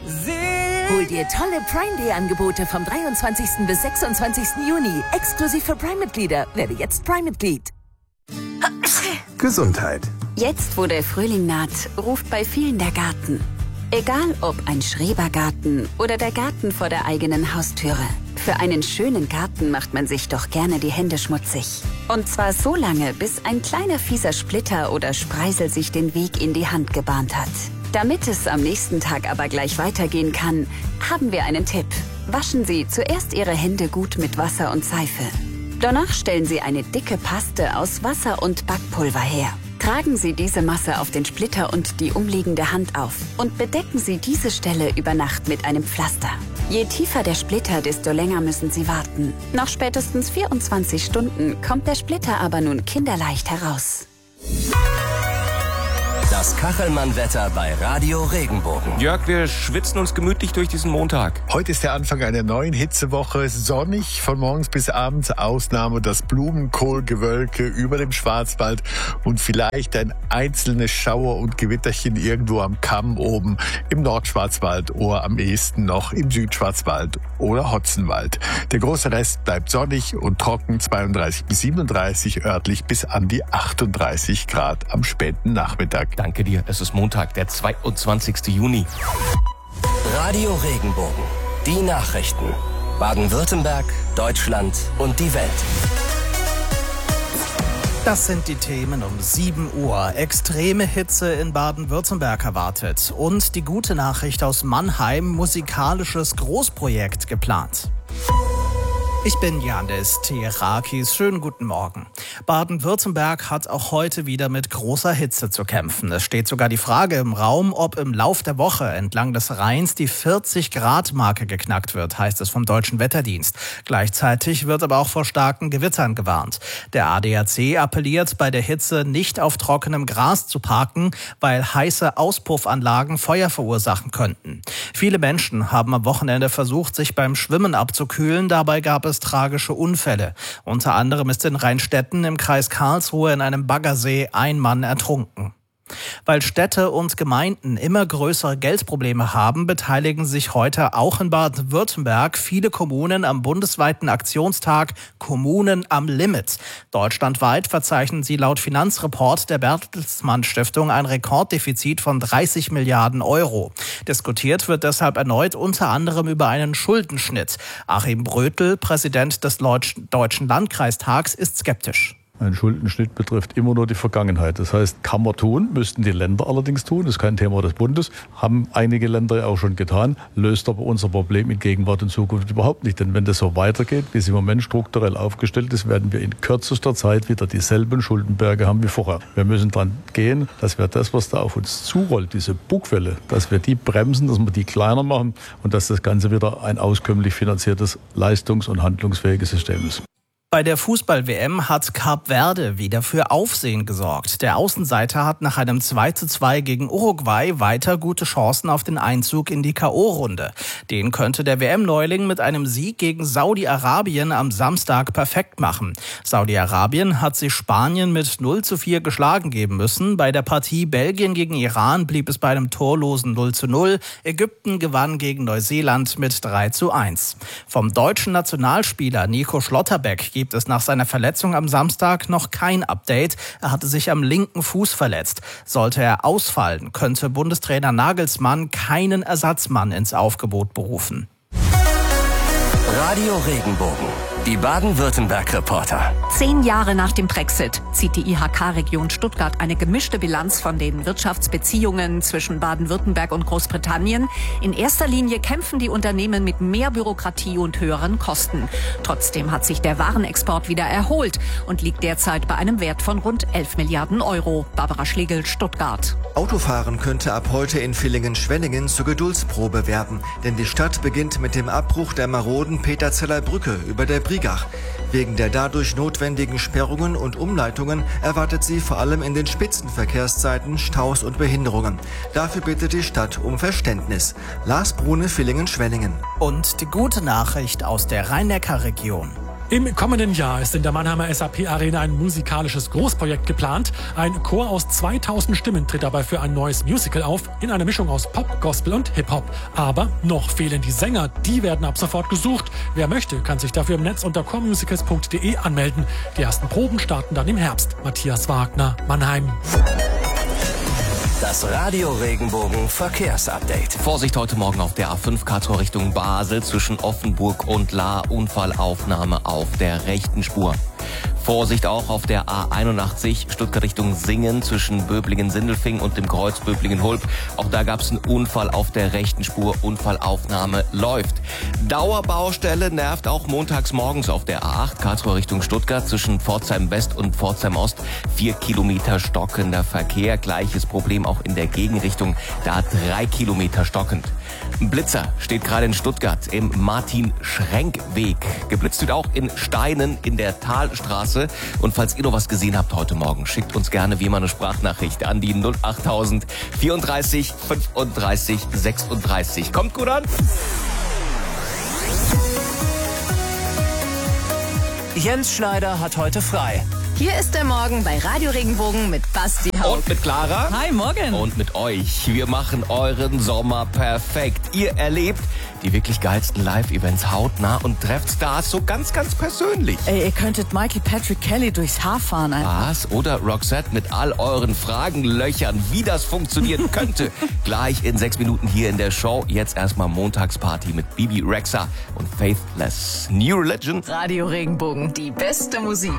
Hol dir tolle Prime-Day-Angebote vom 23. bis 26. Juni. Exklusiv für Prime-Mitglieder. Werde jetzt Prime-Mitglied. Gesundheit. Jetzt, wo der Frühling naht, ruft bei vielen der Garten. Egal ob ein Schrebergarten oder der Garten vor der eigenen Haustüre. Für einen schönen Garten macht man sich doch gerne die Hände schmutzig. Und zwar so lange, bis ein kleiner fieser Splitter oder Spreisel sich den Weg in die Hand gebahnt hat. Damit es am nächsten Tag aber gleich weitergehen kann, haben wir einen Tipp. Waschen Sie zuerst Ihre Hände gut mit Wasser und Seife. Danach stellen Sie eine dicke Paste aus Wasser und Backpulver her. Tragen Sie diese Masse auf den Splitter und die umliegende Hand auf und bedecken Sie diese Stelle über Nacht mit einem Pflaster. Je tiefer der Splitter, desto länger müssen Sie warten. Nach spätestens 24 Stunden kommt der Splitter aber nun kinderleicht heraus. Das Kachelmann-Wetter bei Radio Regenbogen. Jörg, wir schwitzen uns gemütlich durch diesen Montag. Heute ist der Anfang einer neuen Hitzewoche. Sonnig von morgens bis abends. Ausnahme das Blumenkohlgewölke über dem Schwarzwald und vielleicht ein einzelnes Schauer und Gewitterchen irgendwo am Kamm oben im Nordschwarzwald oder am ehesten noch im Südschwarzwald oder Hotzenwald. Der große Rest bleibt sonnig und trocken, 32 bis 37 örtlich bis an die 38 Grad am späten Nachmittag. Danke dir, es ist Montag, der 22. Juni. Radio Regenbogen. Die Nachrichten. Baden-Württemberg, Deutschland und die Welt. Das sind die Themen um 7 Uhr. Extreme Hitze in Baden-Württemberg erwartet. Und die gute Nachricht aus Mannheim, musikalisches Großprojekt geplant. Ich bin Janis Terakis. Schönen guten Morgen. Baden-Württemberg hat auch heute wieder mit großer Hitze zu kämpfen. Es steht sogar die Frage im Raum, ob im Lauf der Woche entlang des Rheins die 40-Grad-Marke geknackt wird, heißt es vom Deutschen Wetterdienst. Gleichzeitig wird aber auch vor starken Gewittern gewarnt. Der ADAC appelliert, bei der Hitze nicht auf trockenem Gras zu parken, weil heiße Auspuffanlagen Feuer verursachen könnten. Viele Menschen haben am Wochenende versucht, sich beim Schwimmen abzukühlen. Dabei gab es tragische Unfälle. Unter anderem ist in Rheinstetten im Kreis Karlsruhe in einem Baggersee ein Mann ertrunken. Weil Städte und Gemeinden immer größere Geldprobleme haben, beteiligen sich heute auch in Baden-Württemberg viele Kommunen am bundesweiten Aktionstag Kommunen am Limit. Deutschlandweit verzeichnen sie laut Finanzreport der Bertelsmann Stiftung ein Rekorddefizit von 30 Milliarden Euro. Diskutiert wird deshalb erneut unter anderem über einen Schuldenschnitt. Achim Brötel, Präsident des Deutschen Landkreistags, ist skeptisch. Ein Schuldenschnitt betrifft immer nur die Vergangenheit. Das heißt, kann man tun, müssten die Länder allerdings tun. Das ist kein Thema des Bundes. Haben einige Länder ja auch schon getan. Löst aber unser Problem in Gegenwart und Zukunft überhaupt nicht. Denn wenn das so weitergeht, wie es im Moment strukturell aufgestellt ist, werden wir in kürzester Zeit wieder dieselben Schuldenberge haben wie vorher. Wir müssen dran gehen, dass wir das, was da auf uns zurollt, diese Bugwelle, dass wir die bremsen, dass wir die kleiner machen und dass das Ganze wieder ein auskömmlich finanziertes, leistungs- und handlungsfähiges System ist. Bei der Fußball-WM hat Kap Verde wieder für Aufsehen gesorgt. Der Außenseiter hat nach einem 2:2 gegen Uruguay weiter gute Chancen auf den Einzug in die K.O.-Runde. Den könnte der WM-Neuling mit einem Sieg gegen Saudi-Arabien am Samstag perfekt machen. Saudi-Arabien hat sich Spanien mit 0:4 geschlagen geben müssen. Bei der Partie Belgien gegen Iran blieb es bei einem torlosen 0:0. Ägypten gewann gegen Neuseeland mit 3:1. Vom deutschen Nationalspieler Nico Schlotterbeck gibt es nach seiner Verletzung am Samstag noch kein Update. Er hatte sich am linken Fuß verletzt. Sollte er ausfallen, könnte Bundestrainer Nagelsmann keinen Ersatzmann ins Aufgebot berufen. Radio Regenbogen. Die Baden-Württemberg-Reporter. 10 Jahre nach dem Brexit zieht die IHK-Region Stuttgart eine gemischte Bilanz von den Wirtschaftsbeziehungen zwischen Baden-Württemberg und Großbritannien. In erster Linie kämpfen die Unternehmen mit mehr Bürokratie und höheren Kosten. Trotzdem hat sich der Warenexport wieder erholt und liegt derzeit bei einem Wert von rund 11 Milliarden Euro. Barbara Schlegel, Stuttgart. Autofahren könnte ab heute in Villingen-Schwenningen zur Geduldsprobe werden, denn die Stadt beginnt mit dem Abbruch der maroden Peterzeller Brücke über der Brigach. Wegen der dadurch notwendigen Sperrungen und Umleitungen erwartet sie vor allem in den Spitzenverkehrszeiten Staus und Behinderungen. Dafür bittet die Stadt um Verständnis. Lars Brune, Villingen-Schwenningen. Und die gute Nachricht aus der Rhein-Neckar-Region. Im kommenden Jahr ist in der Mannheimer SAP Arena ein musikalisches Großprojekt geplant. Ein Chor aus 2000 Stimmen tritt dabei für ein neues Musical auf, in einer Mischung aus Pop, Gospel und Hip-Hop. Aber noch fehlen die Sänger, die werden ab sofort gesucht. Wer möchte, kann sich dafür im Netz unter chormusicals.de anmelden. Die ersten Proben starten dann im Herbst. Matthias Wagner, Mannheim. Das Radio Regenbogen Verkehrsupdate. Vorsicht heute Morgen auf der A5 Karlsruhe Richtung Basel zwischen Offenburg und Lahr. Unfallaufnahme auf der rechten Spur. Vorsicht auch auf der A81 Stuttgart Richtung Singen zwischen Böblingen-Sindelfingen und dem Kreuz Böblingen-Hulb. Auch da gab es einen Unfall auf der rechten Spur. Unfallaufnahme läuft. Dauerbaustelle nervt auch montags morgens auf der A8 Karlsruhe Richtung Stuttgart zwischen Pforzheim West und Pforzheim Ost. 4 Kilometer stockender Verkehr. Gleiches Problem auch in der Gegenrichtung. Da 3 Kilometer stockend. Ein Blitzer steht gerade in Stuttgart im Martin-Schrenk-Weg. Geblitzt wird auch in Steinen in der Talstraße. Und falls ihr noch was gesehen habt heute Morgen, schickt uns gerne wie immer eine Sprachnachricht an die 08000 34 35 36. Kommt gut an! Jens Schneider hat heute frei. Hier ist der Morgen bei Radio Regenbogen mit Basti Haug. Und mit Clara. Hi, morgen. Und mit euch. Wir machen euren Sommer perfekt. Ihr erlebt die wirklich geilsten Live-Events hautnah und trefft Stars so ganz, ganz persönlich. Ey, ihr könntet Michael Patrick Kelly durchs Haar fahren einfach. Was? Oder Roxette mit all euren Fragenlöchern, wie das funktionieren könnte. Gleich in 6 Minuten hier in der Show. Jetzt erstmal Montagsparty mit Bibi Rexha und Faithless. New Religion. Radio Regenbogen, die beste Musik.